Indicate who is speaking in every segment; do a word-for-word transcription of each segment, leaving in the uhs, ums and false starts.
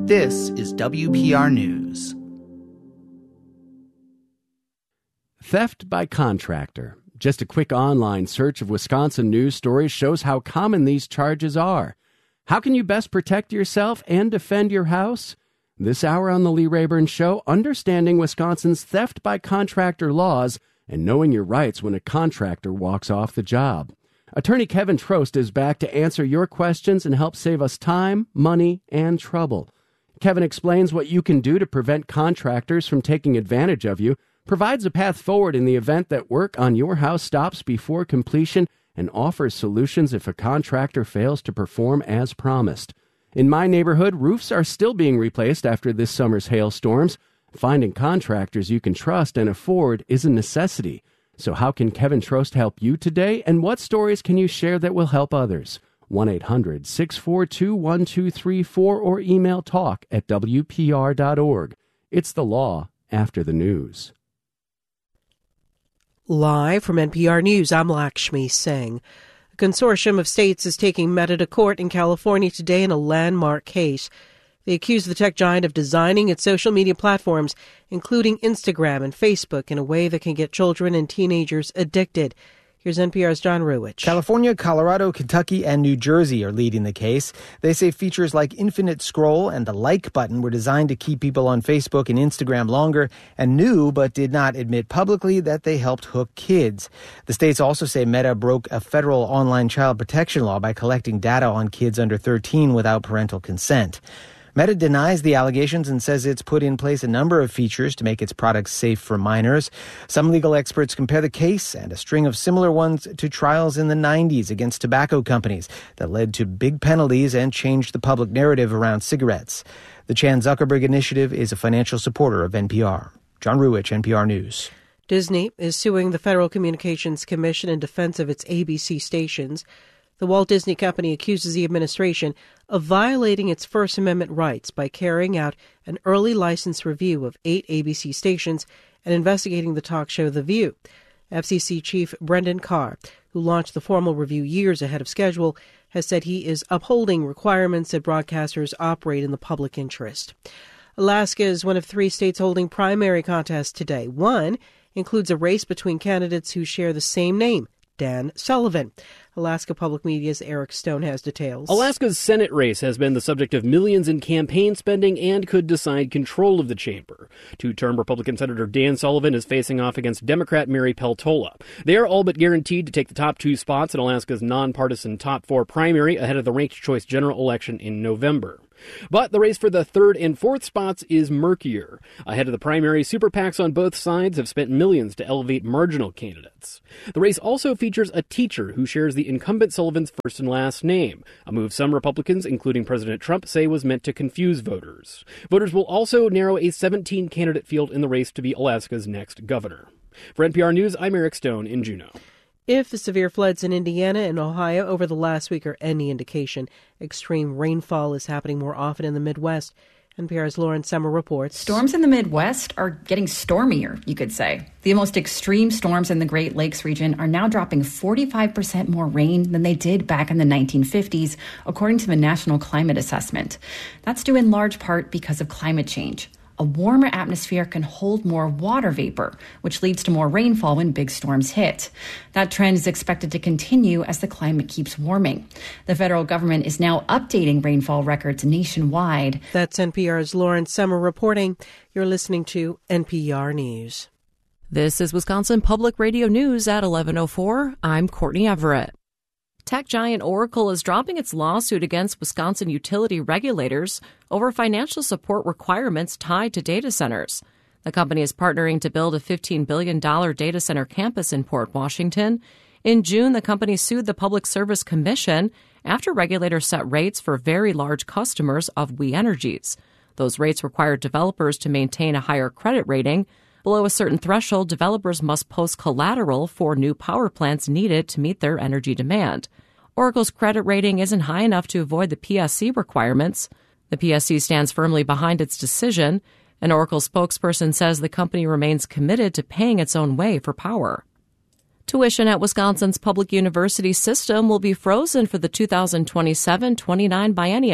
Speaker 1: This is W P R News.
Speaker 2: Theft by contractor. Just a quick online search of Wisconsin news stories shows how common these charges are. How can you best protect yourself and defend your house? This hour on the Lee Rayburn Show, understanding Wisconsin's theft by contractor laws and knowing your rights when a contractor walks off the job. Attorney Kevin Trost is back to answer your questions and help save us time, money, and trouble. Kevin explains what you can do to prevent contractors from taking advantage of you, provides a path forward in the event that work on your house stops before completion, and offers solutions if a contractor fails to perform as promised. In my neighborhood, roofs are still being replaced after this summer's hailstorms. Finding contractors you can trust and afford is a necessity. So how can Kevin Trost help you today, and what stories can you share that will help others? one eight hundred six four two one two three four or email talk at W P R dot org. It's the law after the news.
Speaker 3: Live from N P R News, I'm Lakshmi Singh. A consortium of states is taking Meta to court in California today in a landmark case. They accuse the tech giant of designing its social media platforms, including Instagram and Facebook, in a way that can get children and teenagers addicted. Here's N P R's John Ruwich.
Speaker 4: California, Colorado, Kentucky, and New Jersey are leading the case. They say features like infinite scroll and the like button were designed to keep people on Facebook and Instagram longer, and knew but did not admit publicly that they helped hook kids. The states also say Meta broke a federal online child protection law by collecting data on kids under thirteen without parental consent. Meta denies the allegations and says it's put in place a number of features to make its products safe for minors. Some legal experts compare the case and a string of similar ones to trials in the nineties against tobacco companies that led to big penalties and changed the public narrative around cigarettes. The Chan Zuckerberg Initiative is a financial supporter of N P R. John Ruwich, N P R News.
Speaker 3: Disney is suing the Federal Communications Commission in defense of its A B C stations. The Walt Disney Company accuses the administration of violating its First Amendment rights by carrying out an early license review of eight A B C stations and investigating the talk show The View. F C C Chief Brendan Carr, who launched the formal review years ahead of schedule, has said he is upholding requirements that broadcasters operate in the public interest. Alaska is one of three states holding primary contests today. One includes a race between candidates who share the same name, Dan Sullivan. Alaska Public Media's Eric Stone has details.
Speaker 5: Alaska's Senate race has been the subject of millions in campaign spending and could decide control of the chamber. Two-term Republican Senator Dan Sullivan is facing off against Democrat Mary Peltola. They are all but guaranteed to take the top two spots in Alaska's nonpartisan top four primary ahead of the ranked choice general election in November. But the race for the third and fourth spots is murkier. Ahead of the primary, super PACs on both sides have spent millions to elevate marginal candidates. The race also features a teacher who shares the incumbent Sullivan's first and last name, a move some Republicans, including President Trump, say was meant to confuse voters. Voters will also narrow a seventeen-candidate field in the race to be Alaska's next governor. For N P R News, I'm Eric Stone in Juneau.
Speaker 3: If the severe floods in Indiana and Ohio over the last week are any indication, extreme rainfall is happening more often in the Midwest. N P R's Lauren Summer reports.
Speaker 6: Storms in the Midwest are getting stormier, you could say. The most extreme storms in the Great Lakes region are now dropping forty-five percent more rain than they did back in the nineteen fifties, according to the National Climate Assessment. That's due in large part because of climate change. A warmer atmosphere can hold more water vapor, which leads to more rainfall when big storms hit. That trend is expected to continue as the climate keeps warming. The federal government is now updating rainfall records nationwide.
Speaker 3: That's N P R's Lauren Summer reporting. You're listening to N P R News.
Speaker 7: This is Wisconsin Public Radio News at eleven oh four. I'm Courtney Everett. Tech giant Oracle is dropping its lawsuit against Wisconsin utility regulators over financial support requirements tied to data centers. The company is partnering to build a fifteen billion dollars data center campus in Port Washington. In June, the company sued the Public Service Commission after regulators set rates for very large customers of We Energies. Those rates require developers to maintain a higher credit rating. Below a certain threshold, developers must post collateral for new power plants needed to meet their energy demand. Oracle's credit rating isn't high enough to avoid the P S C requirements. The P S C stands firmly behind its decision. An Oracle spokesperson says the company remains committed to paying its own way for power. Tuition at Wisconsin's public university system will be frozen for the two thousand twenty-seven twenty-nine biennium.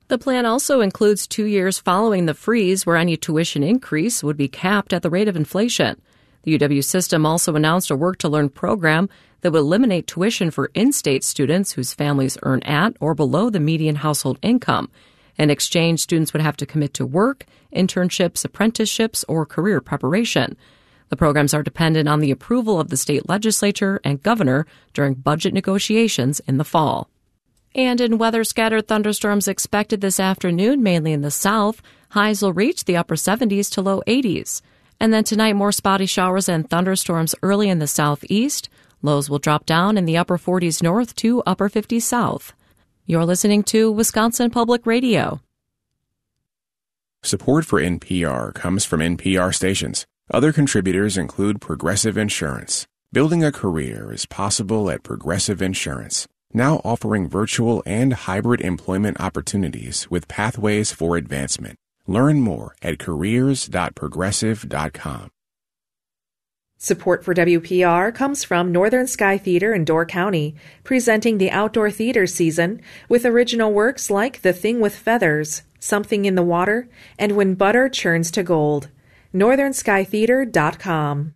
Speaker 7: The plan also includes two years following the freeze where any tuition increase would be capped at the rate of inflation. The U W system also announced a work-to-learn program that would eliminate tuition for in-state students whose families earn at or below the median household income. In exchange, students would have to commit to work, internships, apprenticeships, or career preparation. The programs are dependent on the approval of the state legislature and governor during budget negotiations in the fall. And in weather, scattered thunderstorms expected this afternoon, mainly in the south. Highs will reach the upper seventies to low eighties. And then tonight, more spotty showers and thunderstorms early in the southeast. Lows will drop down in the upper forties north to upper fifties south. You're listening to Wisconsin Public Radio.
Speaker 8: Support for N P R comes from N P R stations. Other contributors include Progressive Insurance. Building a career is possible at Progressive Insurance, now offering virtual and hybrid employment opportunities with pathways for advancement. Learn more at careers dot progressive dot com.
Speaker 9: Support for W P R comes from Northern Sky Theater in Door County, presenting the outdoor theater season with original works like The Thing with Feathers, Something in the Water, and When Butter Churns to Gold. northern sky theater dot com.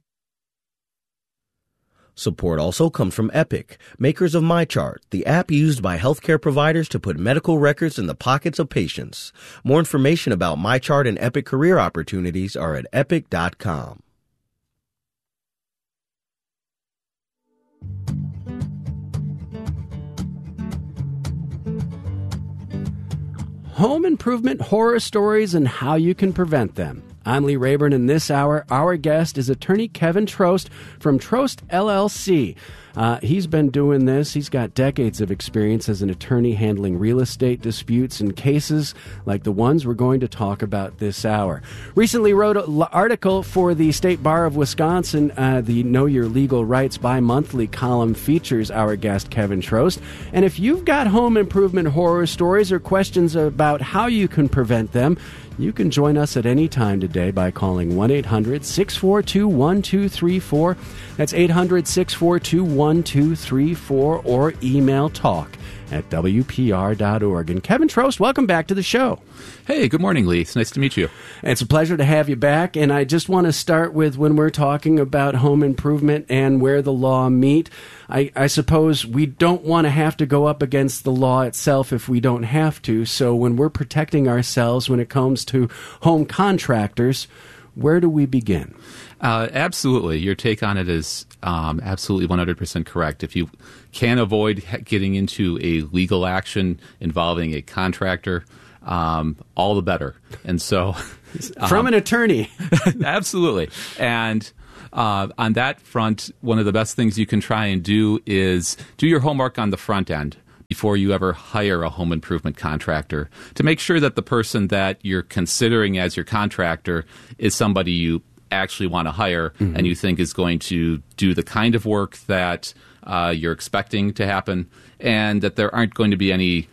Speaker 10: Support also comes from Epic, makers of MyChart, the app used by healthcare providers to put medical records in the pockets of patients. More information about MyChart and Epic career opportunities are at epic dot com.
Speaker 2: Home improvement horror stories and how you can prevent them. I'm Lee Rayburn, and this hour, our guest is attorney Kevin Trost from Trost L L C. Uh, he's been doing this. He's got decades of experience as an attorney handling real estate disputes and cases like the ones we're going to talk about this hour. Recently wrote an article for the State Bar of Wisconsin. Uh, the Know Your Legal Rights bi-monthly column features our guest, Kevin Trost. And if you've got home improvement horror stories or questions about how you can prevent them, you can join us at any time today by calling one eight hundred six four two one two three four. That's eight hundred six four two one two three four, or email talk at w p r dot org. And Kevin Trost, welcome back to the show.
Speaker 11: Hey, good morning, Lee. It's nice to meet you.
Speaker 2: It's a pleasure to have you back. And I just want to start with when we're talking about home improvement and where the law meet. I, I suppose we don't want to have to go up against the law itself if we don't have to. So when we're protecting ourselves when it comes to home contractors, where do we begin?
Speaker 11: Uh, absolutely. Your take on it is um, absolutely one hundred percent correct. If you can avoid getting into a legal action involving a contractor, um, all the better. And so... Um,
Speaker 2: From an attorney.
Speaker 11: Absolutely. And... Uh, on that front, one of the best things you can try and do is do your homework on the front end before you ever hire a home improvement contractor to make sure that the person that you're considering as your contractor is somebody you actually want to hire mm-hmm. and you think is going to do the kind of work that uh, you're expecting to happen, and that there aren't going to be any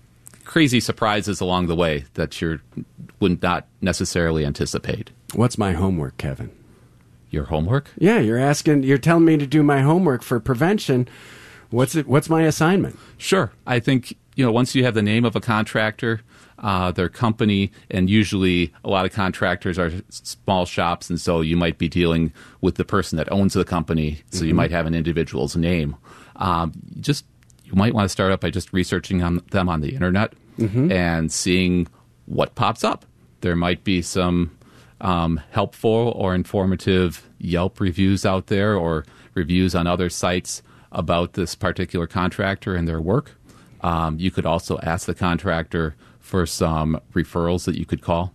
Speaker 11: crazy surprises along the way that you would not necessarily anticipate.
Speaker 2: What's my homework, Kevin?
Speaker 11: Your homework?
Speaker 2: Yeah, you're asking, you're telling me to do my homework for prevention. What's it? What's my assignment?
Speaker 11: Sure. I think, you know, once you have the name of a contractor, uh, their company, and usually a lot of contractors are small shops, and so you might be dealing with the person that owns the company, so mm-hmm. you might have an individual's name. Um, just you might want to start up by just researching on them on the internet mm-hmm. and seeing what pops up. There might be some Um, helpful or informative Yelp reviews out there, or reviews on other sites about this particular contractor and their work. Um, you could also ask the contractor for some referrals that you could call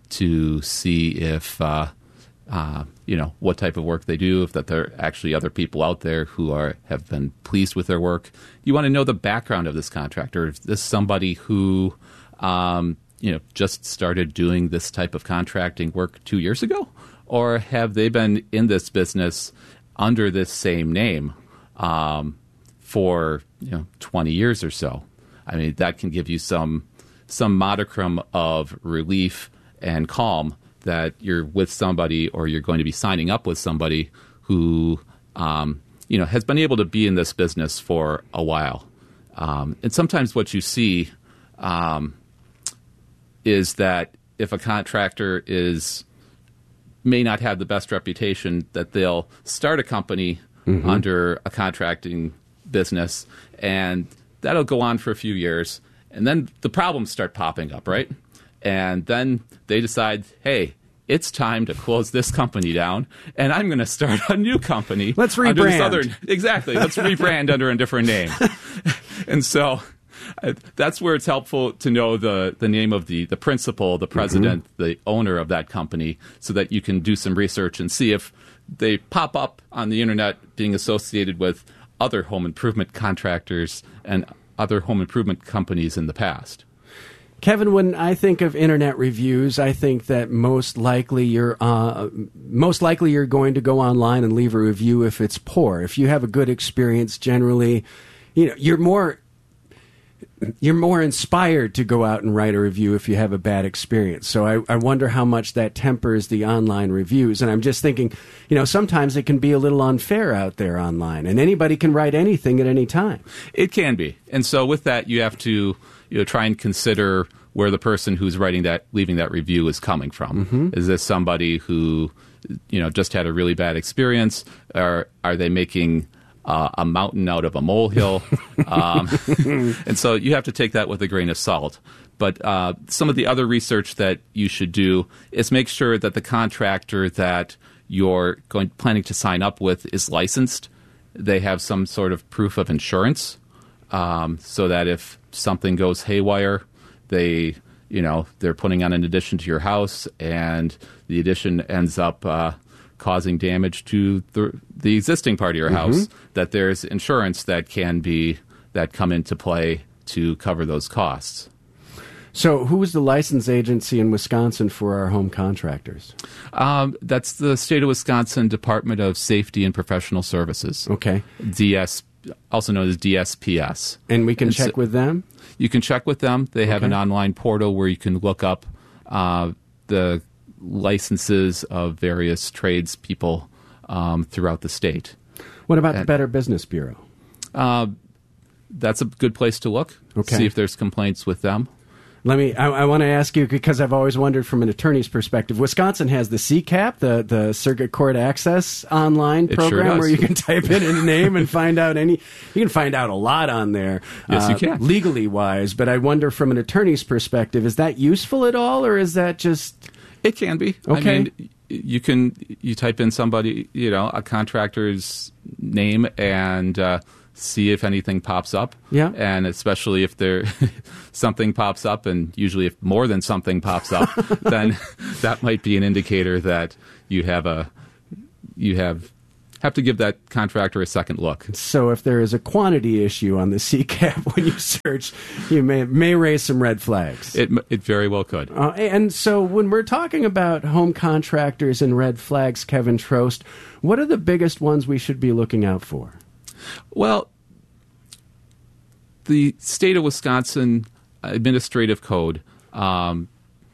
Speaker 11: to see if, uh, uh, you know, what type of work they do, if that there are actually other people out there who are have been pleased with their work. You want to know the background of this contractor. Is this somebody who... Um, you know, just started doing this type of contracting work two years ago? Or have they been in this business under this same name um, for, you know, twenty years or so? I mean, that can give you some some modicum of relief and calm that you're with somebody, or you're going to be signing up with somebody who, um, you know, has been able to be in this business for a while. Um, and sometimes what you see... Um, is that if a contractor is may not have the best reputation, that they'll start a company mm-hmm. under a contracting business, and that'll go on for a few years, and then the problems start popping up, right? And then they decide, hey, it's time to close this company down, and I'm going to start a new company.
Speaker 2: Let's rebrand.
Speaker 11: Under this other, exactly. Let's rebrand under a different name. And so uh, that's where it's helpful to know the, the name of the, the principal, the president, mm-hmm. the owner of that company, so that you can do some research and see if they pop up on the internet being associated with other home improvement contractors and other home improvement companies in the past.
Speaker 2: Kevin, when I think of internet reviews, I think that most likely you're uh, most likely you're going to go online and leave a review if it's poor. If you have a good experience, generally, you know, you're more you're more inspired to go out and write a review if you have a bad experience. So I, I wonder how much that tempers the online reviews. And I'm just thinking, you know, sometimes it can be a little unfair out there online, and anybody can write anything at any time.
Speaker 11: It can be, and so with that, you have to. You know, try and consider where the person who's writing that, leaving that review is coming from. Mm-hmm. Is this somebody who, you know, just had a really bad experience, or are they making uh, a mountain out of a molehill? um, and so you have to take that with a grain of salt. But uh, some of the other research that you should do is make sure that the contractor that you're going planning to sign up with is licensed. They have some sort of proof of insurance, um, so that if something goes haywire, they, you know, they're putting on an addition to your house, and the addition ends up uh, causing damage to the the existing part of your mm-hmm. house, that there's insurance that can be that come into play to cover those costs.
Speaker 2: So who is the license agency in Wisconsin for our home contractors?
Speaker 11: Um, that's the State of Wisconsin Department of Safety and Professional Services.
Speaker 2: Okay.
Speaker 11: D S, also known as D S P S.
Speaker 2: And we can and check
Speaker 11: so,
Speaker 2: with them?
Speaker 11: You can check with them. They have
Speaker 2: okay.
Speaker 11: an online portal where you can look up uh, the licenses of various tradespeople um, throughout the state.
Speaker 2: What about
Speaker 11: and,
Speaker 2: the Better Business Bureau?
Speaker 11: Uh, that's a good place to look.
Speaker 2: Okay.
Speaker 11: See if there's complaints with them.
Speaker 2: Let me. I, I want to ask you, because I've always wondered from an attorney's perspective. Wisconsin has the C CAP, the the Circuit Court Access online
Speaker 11: it
Speaker 2: program,
Speaker 11: sure
Speaker 2: where you can type in a name and find out any. You can find out a lot on there,
Speaker 11: yes,
Speaker 2: uh,
Speaker 11: you can,
Speaker 2: legally wise. But I wonder, from an attorney's perspective, is that useful at all, or is that just?
Speaker 11: It can be.
Speaker 2: Okay.
Speaker 11: I mean, you can you type in somebody, you know, a contractor's name and. Uh, see if anything pops up.
Speaker 2: Yeah.
Speaker 11: And especially if there something pops up, and usually if more than something pops up, then that might be an indicator that you have a you have have to give that contractor a second look.
Speaker 2: So if there is a quantity issue on the C CAP when you search, you may may raise some red flags.
Speaker 11: It it very well could.
Speaker 2: Uh, and so when we're talking about home contractors and red flags, Kevin Trost, what are the biggest ones we should be looking out for?
Speaker 11: Well, the state of Wisconsin administrative code um,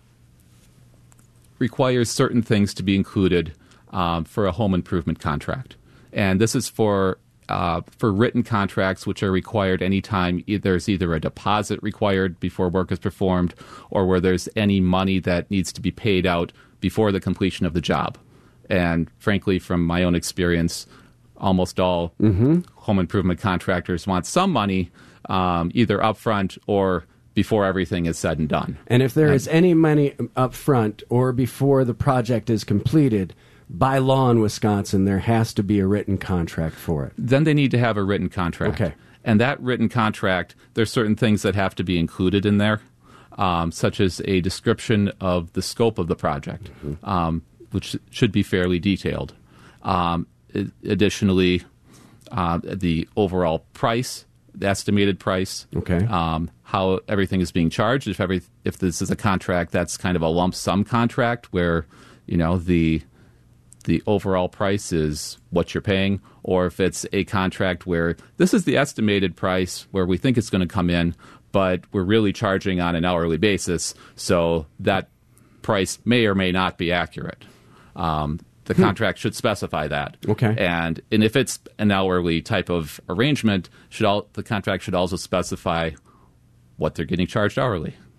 Speaker 11: requires certain things to be included um, for a home improvement contract. And this is for uh, for written contracts, which are required anytime there's either a deposit required before work is performed, or where there's any money that needs to be paid out before the completion of the job. And frankly, from my own experience, almost all mm-hmm. home improvement contractors want some money um, either upfront or before everything is said and done.
Speaker 2: And if there
Speaker 11: and,
Speaker 2: is any money upfront or before the project is completed, by law in Wisconsin, there has to be a written contract for it.
Speaker 11: Then they need to have a written contract.
Speaker 2: Okay.
Speaker 11: And that written contract, there's certain things that have to be included in there, um, such as a description of the scope of the project, mm-hmm. um, which should be fairly detailed. Um, Additionally, uh, the overall price, the estimated price,
Speaker 2: okay.
Speaker 11: um, how everything is being charged. If every if this is a contract that's kind of a lump sum contract where, you know, the the overall price is what you're paying, or if it's a contract where this is the estimated price where we think it's going to come in, but we're really charging on an hourly basis, so that price may or may not be accurate. Um, The contract hmm. should specify that.
Speaker 2: Okay.
Speaker 11: And and if it's an hourly type of arrangement, should all the contract should also specify what they're getting charged hourly.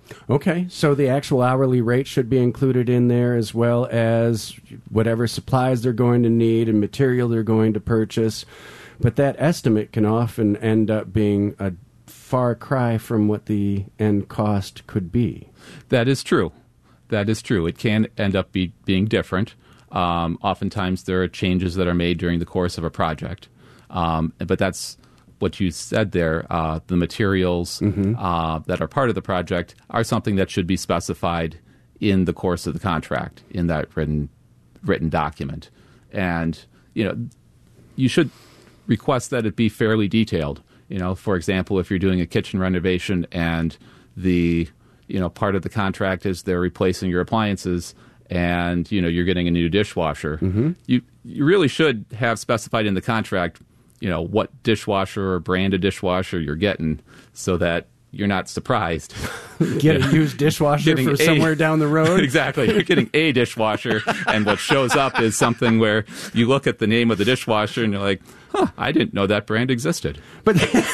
Speaker 2: Okay, so the actual hourly rate should be included in there, as well as whatever supplies they're going to need and material they're going to purchase. But that estimate can often end up being a far cry from what the end cost could be.
Speaker 11: That is true. That is true. It can end up be, being different. Um, oftentimes there are changes that are made during the course of a project. Um, but that's what you said there. Uh, the materials mm-hmm. uh, that are part of the project are something that should be specified in the course of the contract, in that written written document. And, you know, you should request that it be fairly detailed. You know, for example, if you're doing a kitchen renovation and the, you know, part of the contract is they're replacing your appliances and, you know, you're getting a new dishwasher, mm-hmm. you you really should have specified in the contract, you know, what dishwasher or brand of dishwasher you're getting so that you're not surprised.
Speaker 2: Get a used dishwasher for a, somewhere down the road.
Speaker 11: Exactly. You're getting a dishwasher, and what shows up is something where you look at the name of the dishwasher and you're like, huh, I didn't know that brand existed.
Speaker 2: But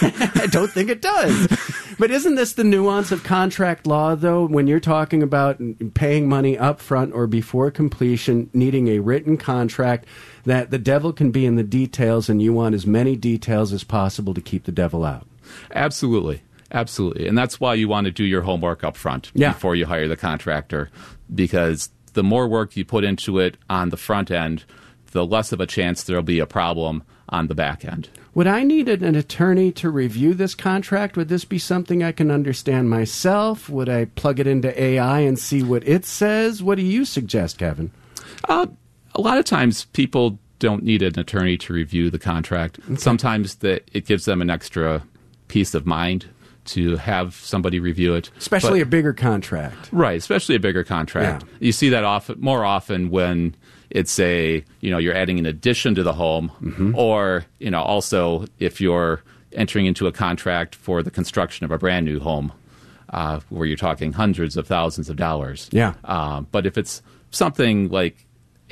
Speaker 2: I don't think it does. But isn't this the nuance of contract law, though, when you're talking about paying money up front or before completion, needing a written contract, that the devil can be in the details and you want as many details as possible to keep the devil out?
Speaker 11: Absolutely. Absolutely. And that's why you want to do your homework up front yeah. before you hire the contractor, because the more work you put into it on the front end, the less of a chance there'll be a problem on the back end.
Speaker 2: Would I need an attorney to review this contract? Would this be something I can understand myself? Would I plug it into A I and see what it says? What do you suggest, Kevin?
Speaker 11: Uh, a lot of times people don't need an attorney to review the contract. Okay. Sometimes the, it gives them an extra peace of mind to have somebody review it.
Speaker 2: Especially
Speaker 11: but,
Speaker 2: a bigger contract.
Speaker 11: Right, especially a bigger contract. Yeah. You see that often, more often when it's a, you know, you're adding an addition to the home, mm-hmm. or, you know, also if you're entering into a contract for the construction of a brand new home, uh, where you're talking hundreds of thousands of dollars.
Speaker 2: Yeah.
Speaker 11: Um, but if it's something like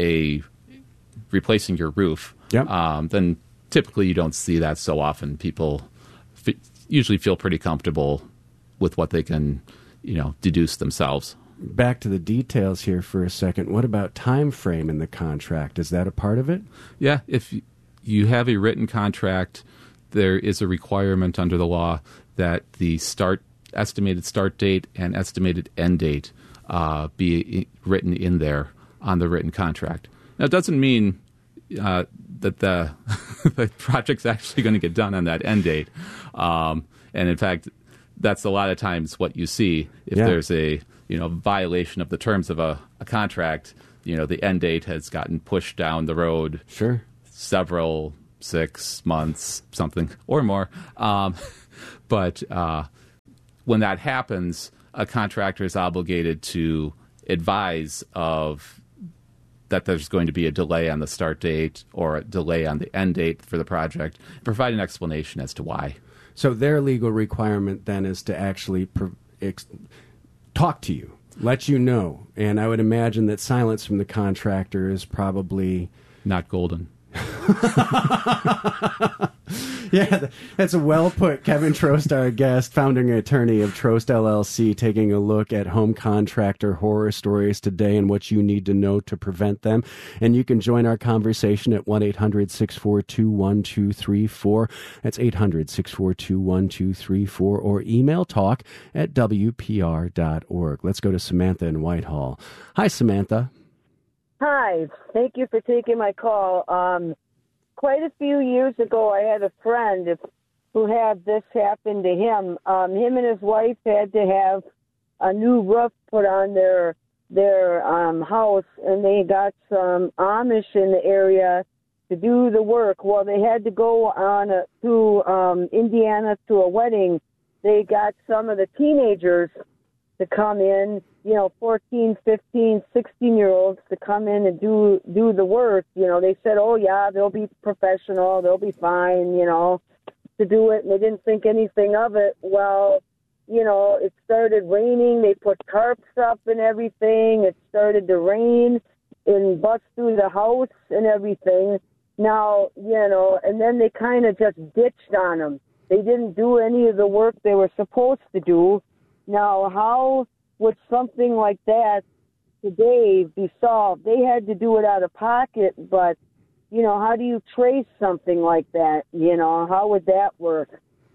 Speaker 11: a replacing your roof, yep. um, then typically you don't see that so often. People f- usually feel pretty comfortable with what they can, you know, deduce themselves.
Speaker 2: Back to the details here for a second. What about time frame in the contract? Is that a part of it?
Speaker 11: Yeah. If you have a written contract, there is a requirement under the law that the start estimated start date and estimated end date uh, be written in there on the written contract. Now, it doesn't mean uh, that the, the project's actually going to get done on that end date. Um, and in fact, that's a lot of times what you see if yeah. there's a you know violation of the terms of a, a contract. You know, the end date has gotten pushed down the road.
Speaker 2: Sure,
Speaker 11: several six months, something or more. Um, but uh, when that happens, a contractor is obligated to advise of that there's going to be a delay on the start date or a delay on the end date for the project, provide an explanation as to why.
Speaker 2: So their legal requirement then is to actually pro- ex- talk to you, let you know. And I would imagine that silence from the contractor is probably...
Speaker 11: not golden.
Speaker 2: Yeah, that's a well put. Kevin Trost, our guest, founding attorney of Trost L L C, taking a look at home contractor horror stories today and what you need to know to prevent them. And you can join our conversation at one eight hundred six four two one two three four. That's eight hundred six four two one two three four, or email talk at W P R dot org. Let's go to Samantha in Whitehall. Hi, Samantha.
Speaker 12: Hi. Thank you for taking my call. Um, quite a few years ago, I had a friend who had this happen to him. Um, him and his wife had to have a new roof put on their their um, house, and they got some Amish in the area to do the work. Well, they had to go on a, to um, Indiana to a wedding. They got some of the teenagers to come in, you know, fourteen, fifteen, sixteen-year-olds to come in and do do the work. You know, they said, oh, yeah, they'll be professional, they'll be fine, you know, to do it, and they didn't think anything of it. Well, you know, it started raining. They put tarps up and everything. It started to rain and bust through the house and everything. Now, you know, and then they kind of just ditched on them. They didn't do any of the work they were supposed to do. Now, how would something like that today be solved? They had to do it out of pocket, but, you know, how do you trace something like that? You know, how would that work?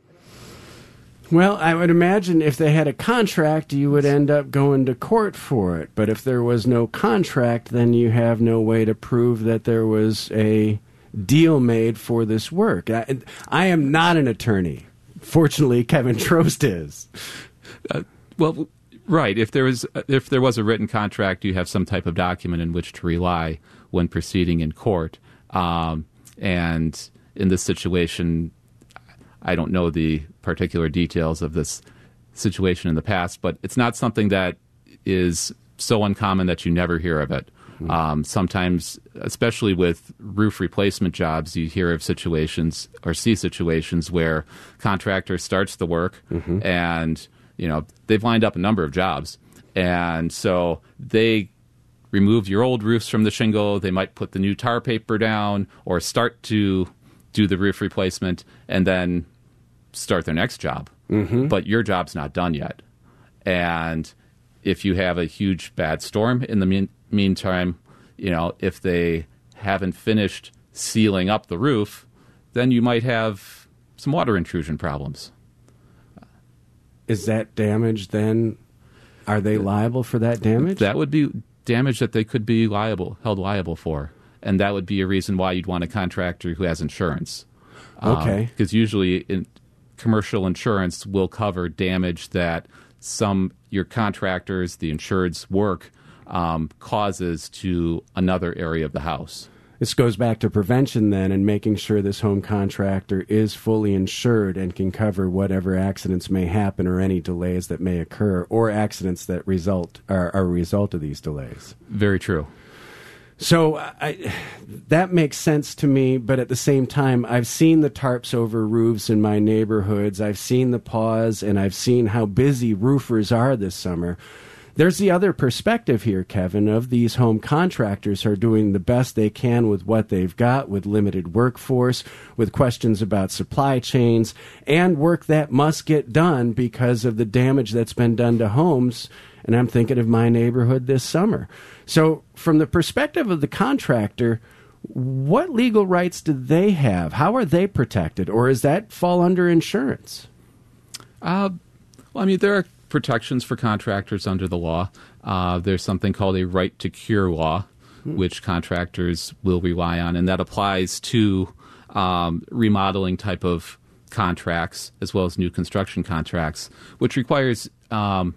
Speaker 2: Well, I would imagine if they had a contract, you would end up going to court for it. But if there was no contract, then you have no way to prove that there was a deal made for this work. I, I am not an attorney. Fortunately, Kevin Trost is.
Speaker 11: Uh, well, right. If there was if there was a written contract, you have some type of document in which to rely when proceeding in court. Um, and in this situation, I don't know the particular details of this situation in the past, but it's not something that is so uncommon that you never hear of it. Mm-hmm. Um, sometimes, especially with roof replacement jobs, you hear of situations or see situations where contractor starts the work mm-hmm. and, you know, they've lined up a number of jobs. And so they remove your old roofs from the shingle. They might put the new tar paper down or start to do the roof replacement and then start their next job. Mm-hmm. But your job's not done yet. And if you have a huge bad storm in the mean, meantime, you know, if they haven't finished sealing up the roof, then you might have some water intrusion problems.
Speaker 2: Is that damage then? Are they liable for that damage?
Speaker 11: That would be damage that they could be liable, held liable for. And that would be a reason why you'd want a contractor who has insurance.
Speaker 2: Okay.
Speaker 11: Because um, usually in commercial insurance will cover damage that some your contractors, the insured's work, um, causes to another area of the house.
Speaker 2: This goes back to prevention then and making sure this home contractor is fully insured and can cover whatever accidents may happen or any delays that may occur or accidents that result are, are a result of these delays.
Speaker 11: Very true.
Speaker 2: So I, that makes sense to me, but at the same time, I've seen the tarps over roofs in my neighborhoods. I've seen the pause, and I've seen how busy roofers are this summer. There's the other perspective here, Kevin, of these home contractors are doing the best they can with what they've got, with limited workforce, with questions about supply chains, and work that must get done because of the damage that's been done to homes. And I'm thinking of my neighborhood this summer. So from the perspective of the contractor, what legal rights do they have? How are they protected? Or does that fall under insurance?
Speaker 11: Uh, well, I mean, there are protections for contractors under the law. Uh, there's something called a right to cure law, hmm. which contractors will rely on, and that applies to um, remodeling type of contracts as well as new construction contracts, which requires um,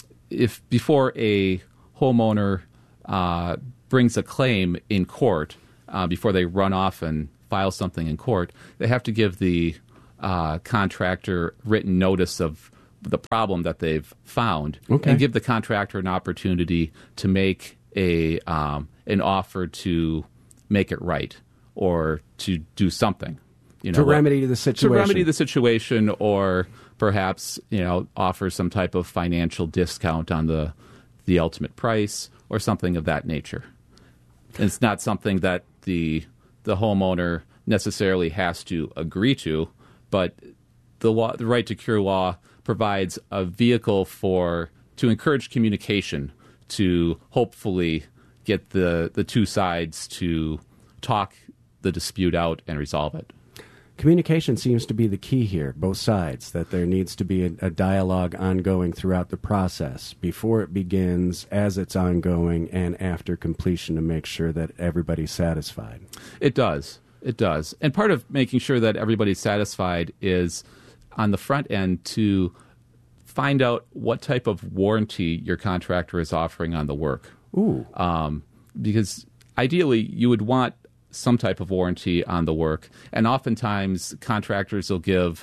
Speaker 11: if before a homeowner uh, brings a claim in court, uh, before they run off and file something in court, they have to give the uh, contractor written notice of the problem that they've found, okay. and give the contractor an opportunity to make a um, an offer to make it right or to do something. You know,
Speaker 2: to remedy the situation.
Speaker 11: To remedy the situation, or perhaps, you know, offer some type of financial discount on the the ultimate price or something of that nature. And it's not something that the the homeowner necessarily has to agree to, but the law, the right to cure law provides a vehicle for to encourage communication to hopefully get the the two sides to talk the dispute out and resolve it.
Speaker 2: Communication seems to be the key here, both sides, that there needs to be a, a dialogue ongoing throughout the process, before it begins, as it's ongoing, and after completion, to make sure that everybody's satisfied.
Speaker 11: It does. It does. And part of making sure that everybody's satisfied is on the front end to find out what type of warranty your contractor is offering on the work.
Speaker 2: Ooh.
Speaker 11: Um, because ideally, you would want some type of warranty on the work, and oftentimes contractors will give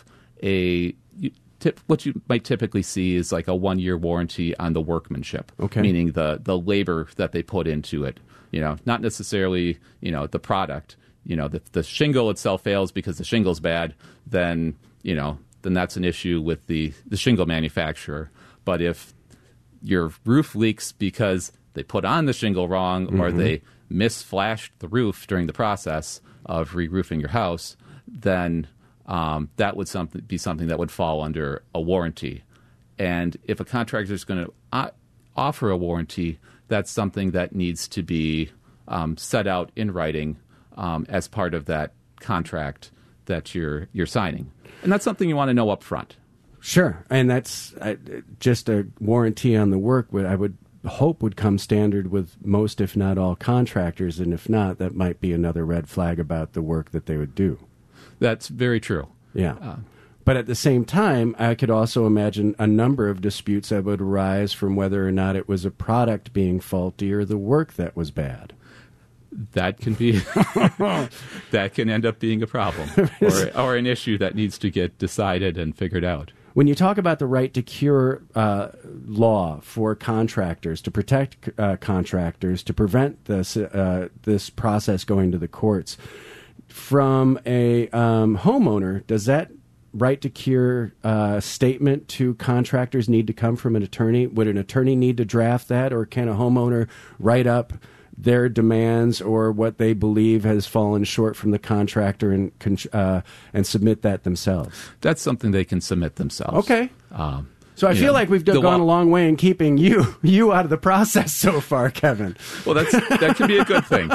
Speaker 11: a tip, what you might typically see is like a one-year warranty on the workmanship,
Speaker 2: okay.
Speaker 11: meaning the the labor that they put into it. You know, not necessarily you know the product. You know, if the shingle itself fails because the shingle's bad, then you know then that's an issue with the the shingle manufacturer. But if your roof leaks because they put on the shingle wrong, mm-hmm. or they misflashed the roof during the process of re-roofing your house, then um, that would something, be something that would fall under a warranty. And if a contractor is going to uh, offer a warranty, that's something that needs to be um, set out in writing um, as part of that contract that you're you're signing. And that's something you want to know up front.
Speaker 2: Sure. And that's uh, just a warranty on the work, I would hope would come standard with most, if not all, contractors. And if not, that might be another red flag about the work that they would do.
Speaker 11: That's very true.
Speaker 2: Yeah.
Speaker 11: Uh,
Speaker 2: But at the same time, I could also imagine a number of disputes that would arise from whether or not it was a product being faulty or the work that was bad.
Speaker 11: That can be that can end up being a problem or, or an issue that needs to get decided and figured out.
Speaker 2: When you talk about the right to cure uh, law for contractors, to protect uh, contractors, to prevent this uh, this process going to the courts, from a um, homeowner, does that right to cure uh, statement to contractors need to come from an attorney? Would an attorney need to draft that, or can a homeowner write up their demands or what they believe has fallen short from the contractor and uh, and submit that themselves?
Speaker 11: That's something they can submit themselves.
Speaker 2: Okay.
Speaker 11: Um,
Speaker 2: so I feel
Speaker 11: know,
Speaker 2: like we've done, gone
Speaker 11: law-
Speaker 2: a long way in keeping you you out of the process so far, Kevin.
Speaker 11: Well, that's that can be a good thing.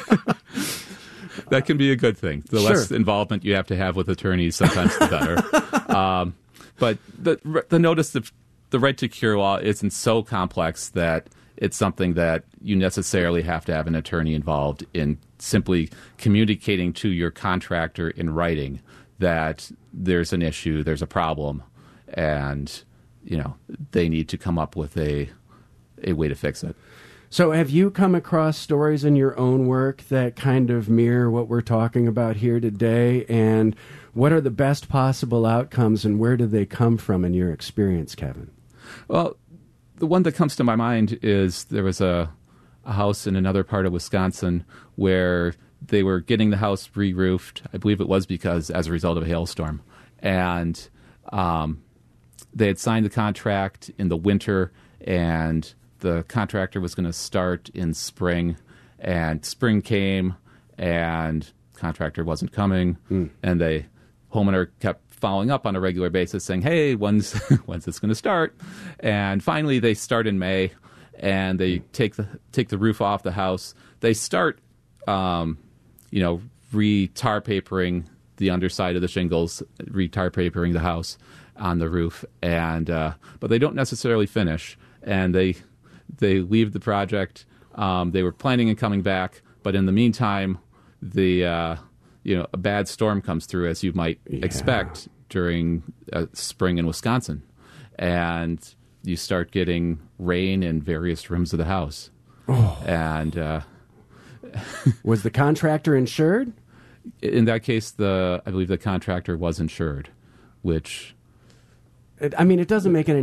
Speaker 11: That can be a good thing. The
Speaker 2: Sure.
Speaker 11: less involvement you have to have with attorneys, sometimes the better. um, but the the notice of the right to cure law isn't so complex that it's something that you necessarily have to have an attorney involved in. Simply communicating to your contractor in writing that there's an issue, there's a problem, and you know they need to come up with a a way to fix it.
Speaker 2: So have you come across stories in your own work that kind of mirror what we're talking about here today? And what are the best possible outcomes, and where do they come from in your experience, Kevin?
Speaker 11: Well, the one that comes to my mind is there was a, a house in another part of Wisconsin where they were getting the house re-roofed. I believe it was because as a result of a hailstorm. And um, they had signed the contract in the winter, and the contractor was going to start in spring, and spring came, and contractor wasn't coming, mm. and the homeowner kept following up on a regular basis saying, hey, when's when's this going to start? And finally they start in May, and they take the take the roof off the house. They start, um, you know, re-tar papering the underside of the shingles, re-tar papering the house on the roof, and uh, but they don't necessarily finish, and they They leave the project. Um, they were planning on coming back, but in the meantime, the uh, you know a bad storm comes through, as you might yeah. expect during uh, spring in Wisconsin, and you start getting rain in various rooms of the house.
Speaker 2: Oh.
Speaker 11: And uh,
Speaker 2: was the contractor insured?
Speaker 11: In that case, the I believe the contractor was insured, which
Speaker 2: I mean, it doesn't make any